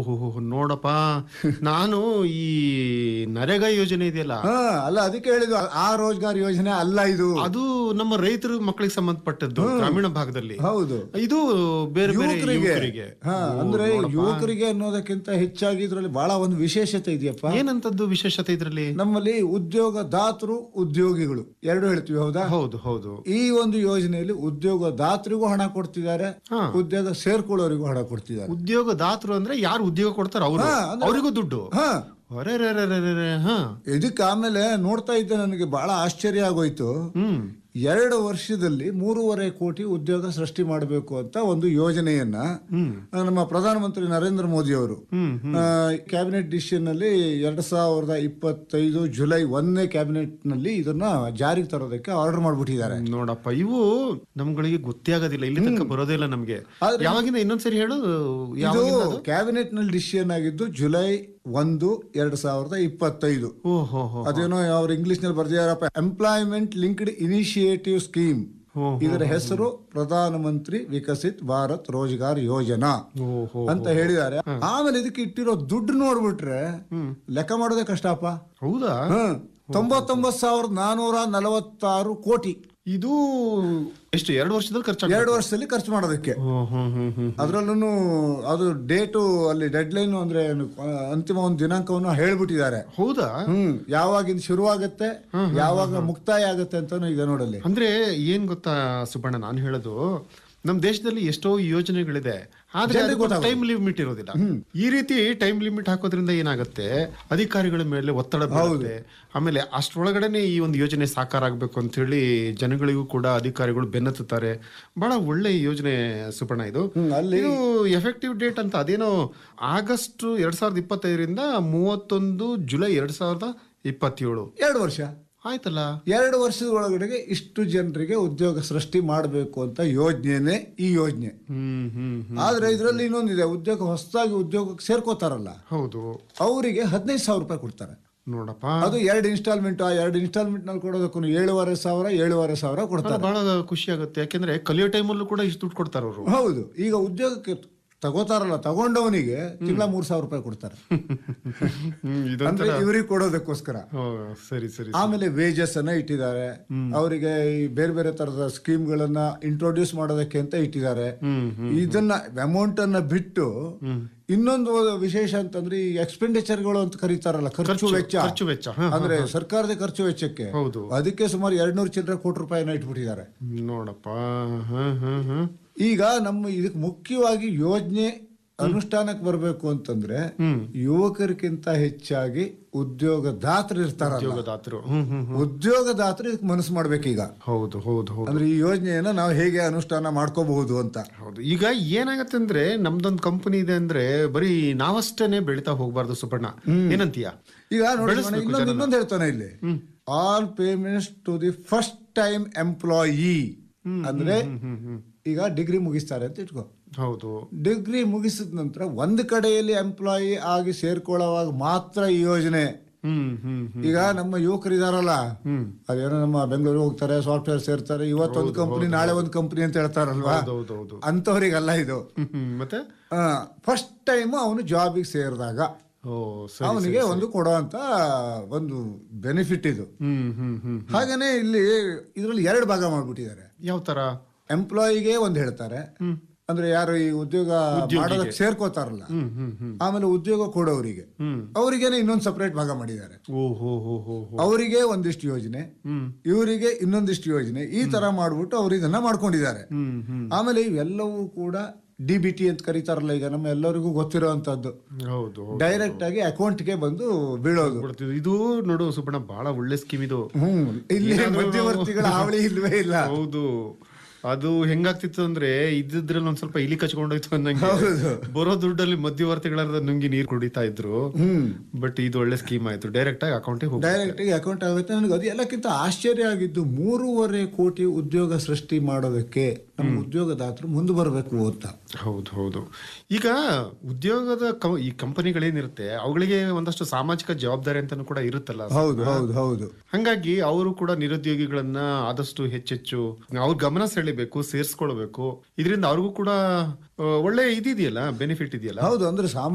ಓಹೋ ನೋಡಪ್ಪ, ನಾನು ಈ ನರೇಗಾ ಯೋಜನೆ ಇದೆಯಲ್ಲ, ಅಲ್ಲ ಅದಕ್ಕೆ ಹೇಳಿದ್ದು ಆ ರೋಜ್ಗಾರ್ ಯೋಜನೆ ಅಲ್ಲ ಇದು. ಅದು ನಮ್ಮ ರೈತರ ಮಕ್ಕಳಿಗೆ ಸಂಬಂಧಪಟ್ಟದ್ದು, ಗ್ರಾಮೀಣ ಭಾಗದಲ್ಲಿ. ಹೌದು, ಇದು ಬೇರೆ ಬೇರೆ ಯುವಕರಿಗೆ. ಯುವಕರಿಗೆ. ಅಂದ್ರೆ ಯುವಕರಿಗೆ ಅನ್ನೋದಕ್ಕಿಂತ ಹೆಚ್ಚಾಗಿ ಇದ್ರಲ್ಲಿ ಬಹಳ ಒಂದು ವಿಶೇಷತೆ ಇದೆಯಪ್ಪ. ಏನಂತದ್ದು ವಿಶೇಷತೆ ಇದ್ರಲ್ಲಿ? ನಮ್ಮಲ್ಲಿ ಉದ್ಯೋಗದಾತರು ಉದ್ಯೋಗಿಗಳು ಎರಡು ಹೇಳ್ತೀವಿ, ಹೌದಾ? ಹೌದು ಹೌದು. ಈ ಒಂದು ಯೋಜನೆಯಲ್ಲಿ ಉದ್ಯೋಗದಾತರಿಗೂ ಹಣ ಕೊಡ್ತಿದ್ದಾರೆ, ಉದ್ಯೋಗ ಸೇರ್ಕೊಳ್ಳೋರಿಗೂ ಹಣ ಕೊಡ್ತಿದ್ದಾರೆ. ಉದ್ಯೋಗದಾತರು ಅಂದ್ರೆ ಯಾರು ಉದ್ಯೋಗ ಕೊಡ್ತಾರ ಅವರಿಗೂ ದುಡ್ಡು. ಇದಕ್ಕೆ ಆಮೇಲೆ ನೋಡ್ತಾ ಇದ್ದೆ, ನನಗೆ ಬಹಳ ಆಶ್ಚರ್ಯ ಆಗೋಯ್ತು. 2 ವರ್ಷದಲ್ಲಿ 3.5 ಕೋಟಿ ಉದ್ಯೋಗ ಸೃಷ್ಟಿ ಮಾಡಬೇಕು ಅಂತ ಒಂದು ಯೋಜನೆಯನ್ನ ನಮ್ಮ ಪ್ರಧಾನಮಂತ್ರಿ ನರೇಂದ್ರ ಮೋದಿ ಅವರು ಕ್ಯಾಬಿನೆಟ್ ಡಿಸಿಷನ್ ನಲ್ಲಿ 2025 ಜುಲೈ 1ನೇ ಕ್ಯಾಬಿನೆಟ್ ನಲ್ಲಿ ಇದನ್ನ ಜಾರಿಗೆ ತರೋದಕ್ಕೆ ಆರ್ಡರ್ ಮಾಡ್ಬಿಟ್ಟಿದ್ದಾರೆ. ನೋಡಪ್ಪ, ಇವು ನಮ್ಗಳಿಗೆ ಗೊತ್ತೇ ಆಗೋದಿಲ್ಲ, ಇಲ್ಲಿ ತನಕ ಬರೋದೇ ಇಲ್ಲ ನಮ್ಗೆ. ಯಾವಾಗಿಂದ ಇನ್ನೊಂದ್ಸರಿ ಹೇಳು. ಇದು ಕ್ಯಾಬಿನೆಟ್ ನಲ್ಲಿ ಡಿಸಿಷನ್ ಆಗಿದ್ದು ಜುಲೈ 1, 2025. ಅದೇನೋ ಅವ್ರು ಇಂಗ್ಲಿಷ್ ನಲ್ಲಿ ಬರ್ದಿದಾರಪ್ಪ, ಎಂಪ್ಲಾಯ್ಮೆಂಟ್ ಲಿಂಕ್ಡ್ ಇನಿಷಿಯೇಟಿವ್ ಸ್ಕೀಮ್. ಇದರ ಹೆಸರು ಪ್ರಧಾನಮಂತ್ರಿ ವಿಕಸಿತ್ ಭಾರತ್ ರೋಜ್ಗಾರ್ ಯೋಜನಾ ಅಂತ ಹೇಳಿದ್ದಾರೆ. ಆಮೇಲೆ ಇದಕ್ಕೆ ಇಟ್ಟಿರೋ ದುಡ್ಡು ನೋಡ್ಬಿಟ್ರೆ ಲೆಕ್ಕ ಮಾಡೋದೇ ಕಷ್ಟಪ್ಪ. ಹೌದಾ? 99,446 ಕೋಟಿ. ಇದು ಎಷ್ಟು 2 ವರ್ಷದಲ್ಲಿ ಖರ್ಚು? 2 ವರ್ಷದಲ್ಲಿ ಖರ್ಚು ಮಾಡೋದಕ್ಕೆ. ಅದ್ರಲ್ಲೂ ಅದು ಡೇಟು ಅಲ್ಲಿ ಡೆಡ್ ಲೈನ್ ಅಂದ್ರೆ ಅಂತಿಮ ಒಂದು ದಿನಾಂಕವನ್ನು ಹೇಳ್ಬಿಟ್ಟಿದ್ದಾರೆ. ಹೌದಾ? ಯಾವಾಗಿಂದ ಶುರುವಾಗತ್ತೆ, ಯಾವಾಗ ಮುಕ್ತಾಯ ಆಗತ್ತೆ ಅಂತಾನು ಈಗ ನೋಡಲ್ಲಿ. ಅಂದ್ರೆ ಏನ್ ಗೊತ್ತಾ ಸುಬ್ಬಣ್ಣ, ನಾನು ಹೇಳೋದು, ನಮ್ ದೇಶದಲ್ಲಿ ಎಷ್ಟೋ ಯೋಜನೆಗಳಿದೆ, ಆದ್ರೆ ಟೈಮ್ ಲಿಮಿಟ್ ಇರೋದಿಲ್ಲ. ಈ ರೀತಿ ಟೈಮ್ ಲಿಮಿಟ್ ಹಾಕೋದ್ರಿಂದ ಏನಾಗುತ್ತೆ, ಅಧಿಕಾರಿಗಳ ಮೇಲೆ ಒತ್ತಡ ಬೀಳುತ್ತೆ. ಆಮೇಲೆ ಅಷ್ಟರೊಳಗಡೆನೆ ಈ ಒಂದು ಯೋಜನೆ ಸಾಕಾರ ಆಗ್ಬೇಕು ಅಂತ ಹೇಳಿ ಜನಗಳಿಗೂ ಕೂಡ ಅಧಿಕಾರಿಗಳು ಬೆನ್ನತ್ತುತ್ತಾರೆ. ಬಹಳ ಒಳ್ಳೆ ಯೋಜನೆ ಸುಬ್ಬಣ್ಣ ಇದು. ಇದು ಎಫೆಕ್ಟಿವ್ ಡೇಟ್ ಅಂತ ಅದೇನೋ ಆಗಸ್ಟ್ 2025ರಿಂದ 31 ಜುಲೈ 2027. 2 ವರ್ಷ ಆಯ್ತಲ್ಲ. 2 ವರ್ಷದ ಒಳಗಡೆಗೆ ಇಷ್ಟು ಜನರಿಗೆ ಉದ್ಯೋಗ ಸೃಷ್ಟಿ ಮಾಡಬೇಕು ಅಂತ ಯೋಜನೆ ಈ ಯೋಜನೆ. ಆದ್ರೆ ಇದರಲ್ಲಿ ಇನ್ನೊಂದಿದೆ, ಹೊಸದಾಗಿ ಉದ್ಯೋಗಕ್ಕೆ ಸೇರ್ಕೋತಾರಲ್ಲ, ಹೌದು, ಅವರಿಗೆ 15,000 ರೂಪಾಯಿ ಕೊಡ್ತಾರೆ. ನೋಡಪ್ಪ, ಅದು 2 ಇನ್ಸ್ಟಾಲ್ಮೆಂಟ್. ಆ 2 ಇನ್ಸ್ಟಾಲ್ಮೆಂಟ್ ನಲ್ಲಿ ಕೊಡೋದಕ್ಕೂ 7,500 ಕೊಡ್ತಾರೆ. ಬಹಳ ಖುಷಿ ಆಗುತ್ತೆ, ಯಾಕೆಂದ್ರೆ ಕಲಿಯೋ ಟೈಮಲ್ಲೂ ಕೂಡ ಇಷ್ಟು ದುಡ್ಡು ಕೊಡ್ತಾರೆ ಅವರು. ಹೌದು, ಈಗ ಉದ್ಯೋಗಕ್ಕೆ ತಗೋತಾರಲ್ಲ, ತಗೊಂಡವನಿಗೆ ತಿಂಗಳ 3,000 ರೂಪಾಯಿ ಕೊಡ್ತಾರೆ. ಅಂದ್ರೆ ಇವ್ರಿಗೆ ಕೊಡೋದಕ್ಕೋಸ್ಕರ. ಸರಿ ಸರಿ. ಆಮೇಲೆ ವೇಜಸ್ ಅನ್ನ ಇಟ್ಟಿದ್ದಾರೆ, ಅವರಿಗೆ ಬೇರೆ ಬೇರೆ ತರದ ಸ್ಕೀಮ್ ಗಳನ್ನ ಇಂಟ್ರೊಡ್ಯೂಸ್ ಮಾಡೋದಕ್ಕೆ ಅಂತ ಇಟ್ಟಿದ್ದಾರೆ. ಇದನ್ನ ಅಮೌಂಟ್ ಅನ್ನ ಬಿಟ್ಟು ಇನ್ನೊಂದು ವಿಶೇಷ ಅಂತಂದ್ರೆ ಈ ಎಕ್ಸ್ಪೆಂಡಿಚರ್ ಗಳು ಅಂತ ಕರೀತಾರಲ್ಲ, ಖರ್ಚು ವೆಚ್ಚ, ಅಂದ್ರೆ ಸರ್ಕಾರದ ಖರ್ಚು ವೆಚ್ಚಕ್ಕೆ, ಅದಕ್ಕೆ ಸುಮಾರು 200 ಚಿಲ್ಲರೆ ಕೋಟಿ ರೂಪಾಯಿನ ಇಟ್ಬಿಟ್ಟಿದ್ದಾರೆ. ನೋಡಪ್ಪ, ಈಗ ನಮ್ಮ ಇದಕ್ಕೆ ಮುಖ್ಯವಾಗಿ ಯೋಜನೆ ಅನುಷ್ಠಾನಕ್ಕೆ ಬರಬೇಕು ಅಂತಂದ್ರೆ ಯುವಕರಿಗಿಂತ ಹೆಚ್ಚಾಗಿ ಉದ್ಯೋಗದಾತರು ಇರ್ತಾರಲ್ಲ, ಉದ್ಯೋಗದಾತರು ಇದಕ್ಕೆ ಮನಸ್ಸು ಮಾಡ್ಬೇಕೀಗ. ಹೌದು ಹೌದು ಹೌದು. ಅಂದ್ರೆ ಈ ಯೋಜನೆಯನ್ನ ನಾವು ಹೇಗೆ ಅನುಷ್ಠಾನ ಮಾಡ್ಕೋಬಹುದು ಅಂತ. ಹೌದು. ಈಗ ಏನಾಗತ್ತೆ ಅಂದ್ರೆ, ನಮ್ದೊಂದು ಕಂಪನಿ ಇದೆ ಅಂದ್ರೆ ಬರೀ ನಾವಷ್ಟೇನೆ ಬೆಳಿತಾ ಹೋಗ್ಬಾರ್ದು ಸುಬ್ಬಣ್ಣ, ಏನಂತೀಯ? ಈಗ ನೋಡಿ, ಇನ್ನೊಂದು ಹೇಳ್ತಾನೆ ಇಲ್ಲಿ, all payments to the first time employee. ಅಂದ್ರೆ ಈಗ ಡಿಗ್ರಿ ಮುಗಿಸ್ತಾರೆ ಅಂತ ಇಟ್ಕೋ. ಹೌದು, ಡಿಗ್ರಿ ಮುಗಿಸಿದ ನಂತರ ಒಂದು ಕಡೆಯಲ್ಲಿ ಎಂಪ್ಲಾಯಿ ಆಗಿ ಸೇರ್ಕೊಳ್ಳೋವಾಗ ಮಾತ್ರ ಈ ಯೋಜನೆ. ಈಗ ನಮ್ಮ ಯುವಕರು ಇದಾರಲ್ಲ, ಅದೇನೋ ನಮ್ಮ ಬೆಂಗಳೂರಿಗೆ ಹೋಗ್ತಾರೆ, ಸಾಫ್ಟ್ವೇರ್ ಸೇರ್ತಾರೆ, ಇವತ್ತೊಂದು ಕಂಪನಿ ನಾಳೆ ಒಂದು ಕಂಪನಿ ಅಂತ ಹೇಳ್ತಾರಲ್ವಾ, ಅಂತವ್ರಿಗಲ್ಲ ಇದು. ಮತ್ತೆ ಫಸ್ಟ್ ಟೈಮ್ ಅವನು ಜಾಬಿಗೆ ಸೇರಿದಾಗ ಅವನಿಗೆ ಒಂದು ಕೊಡುವಂತ ಒಂದು ಬೆನಿಫಿಟ್ ಇದು. ಹಾಗೇನೆ ಇಲ್ಲಿ ಇದರಲ್ಲಿ 2 ಭಾಗ ಮಾಡ್ಬಿಟ್ಟಿದ್ದಾರೆ. ಯಾವ ತರ? ಎಂಪ್ಲಾಯಿಗೆ ಒಂದು ಹೇಳ್ತಾರೆ, ಅಂದ್ರೆ ಯಾರು ಈ ಉದ್ಯೋಗ ಮಾಡೋದಕ್ಕೆ ಸೇರ್ಕೋತಾರಲ್ಲ, ಆಮೇಲೆ ಉದ್ಯೋಗ ಕೊಡೋರಿಗೆ, ಅವರಿಗೇನೆ ಇನ್ನೊಂದು ಸಪರೇಟ್ ಭಾಗ ಮಾಡಿದ್ದಾರೆ. ಅವರಿಗೆ ಒಂದಿಷ್ಟು ಯೋಜನೆ, ಇವರಿಗೆ ಇನ್ನೊಂದಿಷ್ಟು ಯೋಜನೆ, ಈ ತರ ಮಾಡ್ಬಿಟ್ಟು ಅವ್ರು ಇದನ್ನ ಮಾಡ್ಕೊಂಡಿದ್ದಾರೆ. ಆಮೇಲೆ ಇವೆಲ್ಲವೂ ಕೂಡ DBT ಅಂತ ಕರೀತಾರಲ್ಲ, ಈಗ ನಮ್ಮ ಎಲ್ಲರಿಗೂ ಗೊತ್ತಿರುವಂತದ್ದು, ಡೈರೆಕ್ಟ್ ಆಗಿ ಅಕೌಂಟ್ಗೆ ಬಂದು ಬೀಳೋದು. ಇದು ನೋಡು ಸುಬ್ಬಣ್ಣ, ಬಹಳ ಒಳ್ಳೆ ಸ್ಕೀಮ್ ಇದು. ಇಲ್ಲಿ ಮಧ್ಯವರ್ತಿಗಳ ಹಾವಳಿ ಇಲ್ವೇ ಇಲ್ಲ. ಹೌದು, ಅದು ಹೆಂಗಾಗ್ತಿತ್ತು ಅಂದ್ರೆ, ಇದ್ರಲ್ಲಿ ಒಂದ್ ಸ್ವಲ್ಪ ಇಲಿ ಕಚ್ಕೊಂಡೋಯ್ತು ಅನ್ನಂಗೆ, ಬರೋ ದುಡ್ಡಲ್ಲಿ ಮಧ್ಯವರ್ತಿಗಳ ನುಂಗಿ ನೀರು ಕುಡಿತಾ ಇದ್ರು. ಬಟ್ ಇದು ಒಳ್ಳೆ ಸ್ಕೀಮ್ ಆಯ್ತು, ಡೈರೆಕ್ಟ್ ಆಗಿ ಅಕೌಂಟ್ ಆಗುತ್ತೆ. ನನಗೆ ಅದು ಎಲ್ಲಕ್ಕಿಂತ ಆಶ್ಚರ್ಯ ಆಗಿದ್ದು, 3.5 ಕೋಟಿ ಉದ್ಯೋಗ ಸೃಷ್ಟಿ ಮಾಡೋದಕ್ಕೆ ನಮ್ಮ ಉದ್ಯೋಗದಾತರು ಮುಂದೆ ಬರಬೇಕು ಅಂತ. ಹೌದು ಹೌದು. ಈಗ ಉದ್ಯೋಗದ ಈ ಕಂಪನಿಗಳೇನಿರುತ್ತೆ, ಅವುಗಳಿಗೆ ಒಂದಷ್ಟು ಸಾಮಾಜಿಕ ಜವಾಬ್ದಾರಿ ಅಂತಾನು ಕೂಡ ಇರುತ್ತಲ್ಲ. ಹೌದು ಹೌದು ಹೌದು. ಹಂಗಾಗಿ ಅವರು ಕೂಡ ನಿರುದ್ಯೋಗಿಗಳನ್ನ ಆದಷ್ಟು ಹೆಚ್ಚೆಚ್ಚು ಅವ್ರ ಗಮನ ಸೆಳಿಬೇಕು, ಸೇರ್ಸ್ಕೊಳ್ಬೇಕು. ಇದರಿಂದ ಅವ್ರಿಗೂ ಕೂಡ ಒಳ್ಳೆ ಇದಿದೆಯಲ್ಲ, ಬೆನಿಫಿಟ್ ಇದೆಯಲ್ಲ. ಹೌದು, ಅಂದ್ರೆ